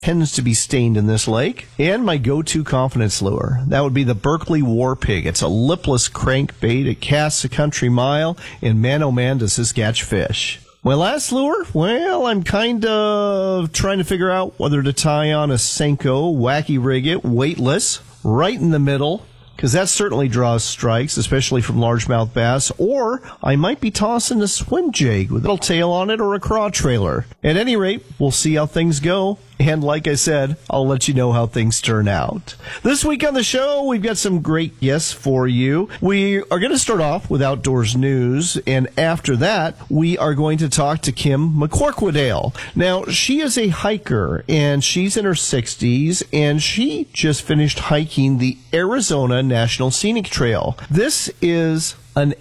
tends to be stained in this lake, and my go-to confidence lure. That would be the Berkley War Pig. It's a lipless crankbait. It casts a country mile, and man oh man does this catch fish. My last lure? Well, I'm kind of trying to figure out whether to tie on a Senko, wacky rig it, weightless, right in the middle, because that certainly draws strikes, especially from largemouth bass, or I might be tossing a swim jig with a little tail on it or a craw trailer. At any rate, we'll see how things go, and like I said, I'll let you know how things turn out. This week on the show, we've got some great guests for you. We are going to start off with outdoors news, and after that, we are going to talk to Kim McCorquodale. Now, she is a hiker, and she's in her 60s, and she just finished hiking the Arizona National Scenic Trail. This is an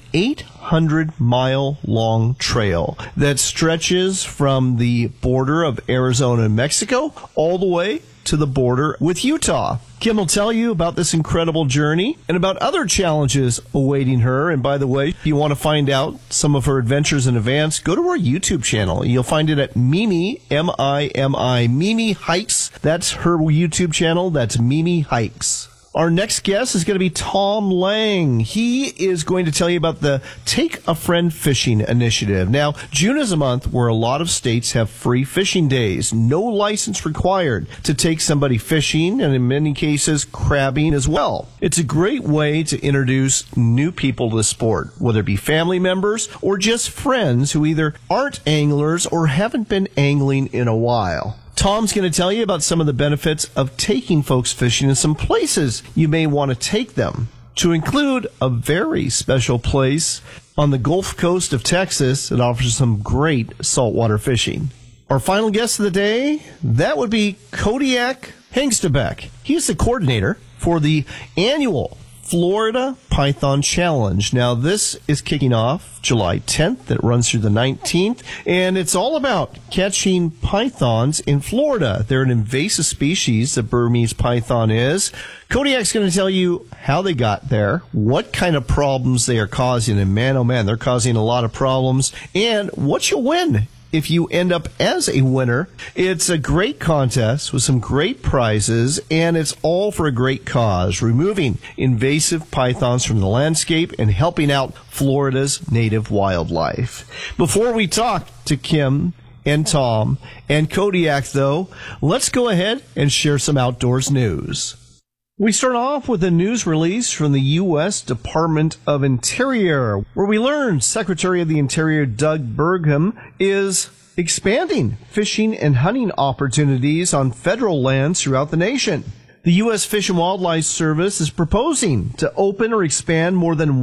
800-mile long trail that stretches from the border of Arizona and Mexico all the way to the border with Utah. Kim will tell you about this incredible journey and about other challenges awaiting her. And by the way, if you want to find out some of her adventures in advance, go to our YouTube channel. You'll find it at Mimi, M-I-M-I, Mimi Hikes. That's her YouTube channel. That's Mimi Hikes. Our next guest is going to be Tom Lang. He is going to tell you about the Take a Friend Fishing Initiative. Now, June is a month where a lot of states have free fishing days. No license required to take somebody fishing, and in many cases, crabbing as well. It's a great way to introduce new people to the sport, whether it be family members or just friends who either aren't anglers or haven't been angling in a while. Tom's going to tell you about some of the benefits of taking folks fishing and some places you may want to take them, to include a very special place on the Gulf Coast of Texas that offers some great saltwater fishing. Our final guest of the day, that would be Kodiak Hengstebeck. He's the coordinator for the annual Florida Python Challenge. Now, this is kicking off July 10th. It runs through the 19th, and it's all about catching pythons in Florida. They're an invasive species, the Burmese python is. Kodiak's going to tell you how they got there, what kind of problems they are causing, and man, oh man, they're causing a lot of problems, and what you'll win if you end up as a winner. It's a great contest with some great prizes, and it's all for a great cause, removing invasive pythons from the landscape and helping out Florida's native wildlife. Before we talk to Kim and Tom and Kodiak, though, let's go ahead and share some outdoors news. We start off with a news release from the U.S. Department of Interior, where we learn Secretary of the Interior Doug Burgum is expanding fishing and hunting opportunities on federal lands throughout the nation. The U.S. Fish and Wildlife Service is proposing to open or expand more than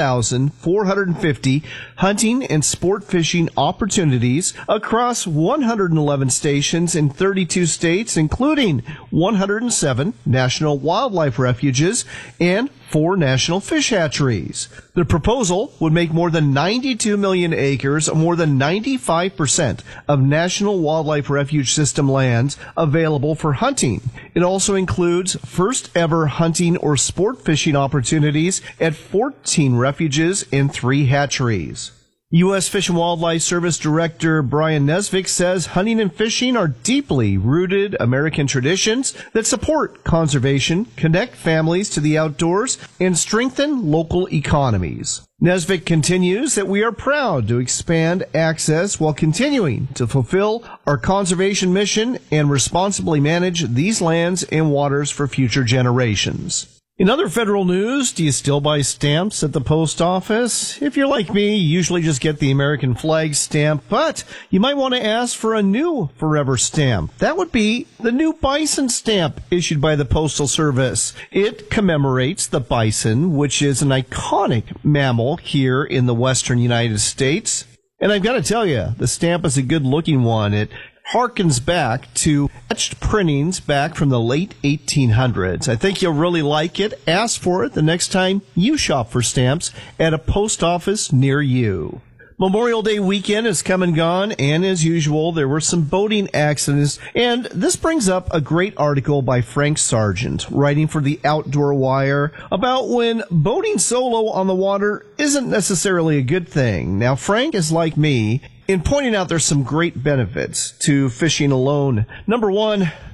1,450 hunting and sport fishing opportunities across 111 stations in 32 states, including 107 national wildlife refuges and 4 national fish hatcheries. The proposal would make more than 92 million acres, or more than 95% of National Wildlife Refuge System lands, available for hunting. It also includes first ever hunting or sport fishing opportunities at 14 refuges and 3 hatcheries. U.S. Fish and Wildlife Service Director Brian Nesvik says hunting and fishing are deeply rooted American traditions that support conservation, connect families to the outdoors, and strengthen local economies. Nesvik continues that we are proud to expand access while continuing to fulfill our conservation mission and responsibly manage these lands and waters for future generations. In other federal news, do you still buy stamps at the post office? If you're like me, you usually just get the American flag stamp, but you might want to ask for a new forever stamp. That would be the new bison stamp issued by the Postal Service. It commemorates the bison, which is an iconic mammal here in the western United States. And I've got to tell you, the stamp is a good-looking one. It harkens back to etched printings back from the late 1800s. I think you'll really like it. Ask for it the next time you shop for stamps at a post office near you. Memorial Day weekend has come and gone, and as usual, there were some boating accidents, and this brings up a great article by Frank Sargent, writing for the Outdoor Wire, about when boating solo on the water isn't necessarily a good thing. Now, Frank is like me in pointing out there's some great benefits to fishing alone. Number one,